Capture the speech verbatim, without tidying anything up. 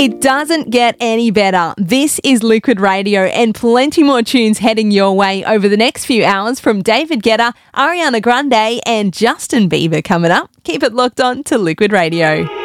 It doesn't get any better. This is Liquid Radio, and plenty more tunes heading your way over the next few hours from David Guetta, Ariana Grande and Justin Bieber coming up. Keep it locked on to Liquid Radio.